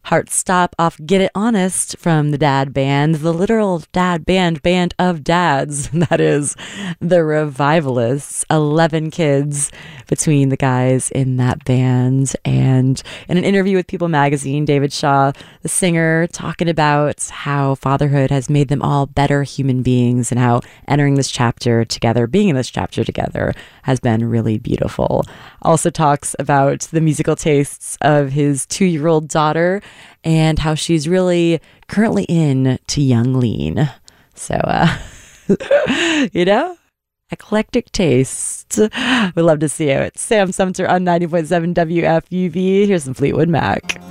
Heart Stop off Get It Honest from the Dad Band, the literal dad band of dads. That is the Revivalists. 11 kids between the guys in that band. And in an interview with People magazine, David Shaw, the singer, talking about how fatherhood has made them all better human beings and how entering this chapter together, being in this chapter together, has been really beautiful. Also talks about the musical tastes of his 2-year-old daughter and how she's really currently into Young Lean. So, eclectic tastes. We'd love to see it. Sam Sumter on 90.7 WFUV. Here's some Fleetwood Mac.